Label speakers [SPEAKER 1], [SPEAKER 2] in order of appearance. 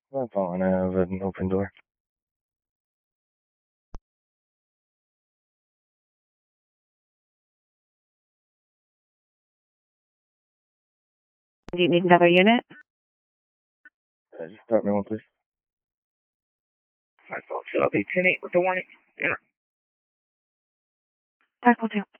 [SPEAKER 1] I'm fine. I have an open door.
[SPEAKER 2] Do you need another unit?
[SPEAKER 1] Just start me one, please.
[SPEAKER 2] My fault. So I'll be 10-8 with the warning. Yeah. 512.